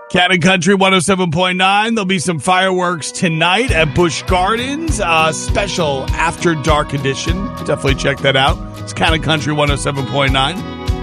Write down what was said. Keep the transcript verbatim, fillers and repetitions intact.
Cat and Country one oh seven point nine. There'll be some fireworks tonight at Busch Gardens. Uh, special After Dark edition. Definitely check that out. It's Cat and Country one oh seven point nine.